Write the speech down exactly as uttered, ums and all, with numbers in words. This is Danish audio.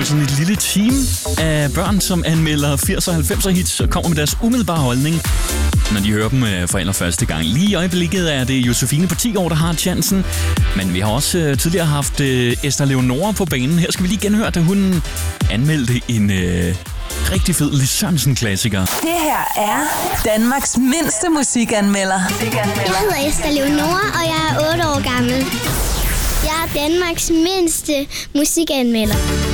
sådan et lille team af børn, som anmelder firserne og halvfemserne hits og kommer med deres umiddelbare holdning, når de hører dem for allerførste gang. Lige i øjeblikket er det Josefine på ti år, der har chancen, men vi har også uh, tidligere haft uh, Esther Leonora på banen. Her skal vi lige genhøre, da hun anmeldte en uh, rigtig fed Lis Sørensen-klassiker. Det her er Danmarks mindste musikanmelder. Jeg hedder Esther Leonora, og jeg er otte år gammel. Jeg er Danmarks mindste musikanmelder.